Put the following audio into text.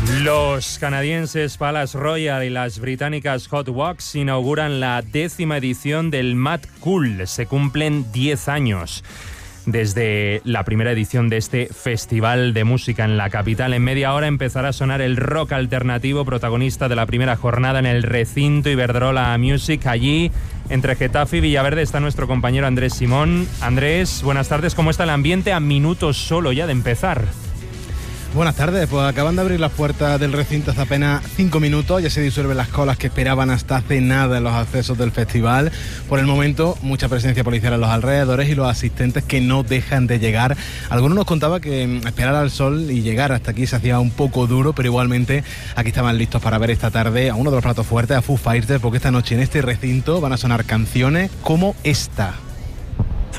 Los canadienses Palace Royal y las británicas Hot Wax inauguran la 10ª edición del Mad Cool. Se cumplen 10 años desde la primera edición de este festival de música en la capital. En media hora empezará a sonar el rock alternativo, protagonista de la primera jornada en el recinto Iberdrola Music. Allí, entre Getafe y Villaverde, está nuestro compañero Andrés Simón. Andrés, buenas tardes. ¿Cómo está el ambiente a minutos solo ya de empezar? Buenas tardes, pues acaban de abrir las puertas del recinto hace apenas 5 minutos, ya se disuelven las colas que esperaban hasta hace nada en los accesos del festival. Por el momento, mucha presencia policial en los alrededores y los asistentes que no dejan de llegar. Algunos nos contaba que esperar al sol y llegar hasta aquí se hacía un poco duro, pero igualmente aquí estaban listos para ver esta tarde a uno de los platos fuertes, a Foo Fighters, porque esta noche en este recinto van a sonar canciones como esta.